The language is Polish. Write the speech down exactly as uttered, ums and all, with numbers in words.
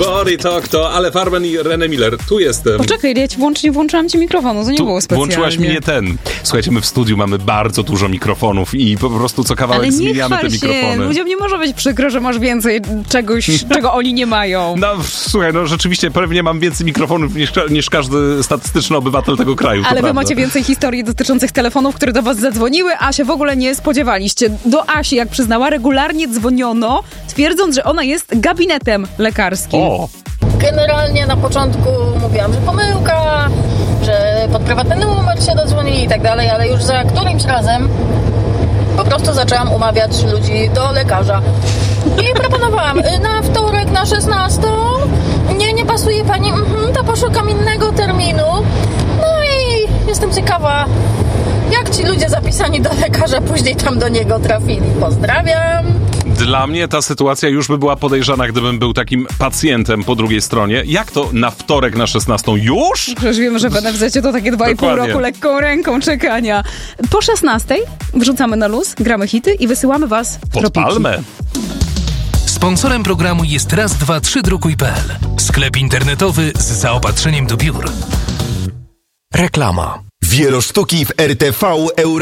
Body Talk to Ale Farben i René Miller. Tu jestem. Poczekaj, ja ci włącznie włączyłam ci mikrofonu, to nie tu było specjalnie. Włączyłaś mnie ten. Słuchajcie, my w studiu mamy bardzo dużo mikrofonów i po prostu co kawałek Ale nie zmieniamy te się. mikrofony. Ludziom nie może być przykro, że masz więcej czegoś, czego oni nie mają. No słuchaj, no rzeczywiście pewnie mam więcej mikrofonów niż, niż każdy statystyczny obywatel tego kraju. Ale wy prawda. macie więcej historii dotyczących telefonów, które do was zadzwoniły, a się w ogóle nie spodziewaliście. Do Asi, jak przyznała, regularnie dzwoniono, twierdząc, że ona jest gabinetem lekarskim. O! Generalnie na początku mówiłam, że pomyłka, że pod prywatny numer się dodzwonili i tak dalej, ale już za którymś razem po prostu zaczęłam umawiać ludzi do lekarza. I proponowałam na wtorek na szesnastą. Nie, nie pasuje pani, mhm, to poszukam innego terminu. No i jestem ciekawa, jak ci ludzie zapisani do lekarza później tam do niego trafili. Pozdrawiam. Dla mnie ta sytuacja już by była podejrzana, gdybym był takim pacjentem po drugiej stronie. Jak to na wtorek na szesnastą? Już? Przecież wiemy, że w N F Z-cie to takie dwa i pół Dokładnie. roku lekką ręką czekania. Po szesnastej wrzucamy na luz, gramy hity i wysyłamy was w Pod tropiki. palmę. Sponsorem programu jest raz dwa trzy drukuj kropka pe el. Sklep internetowy z zaopatrzeniem do biur. Reklama. Wielosztuki w R T V Euro.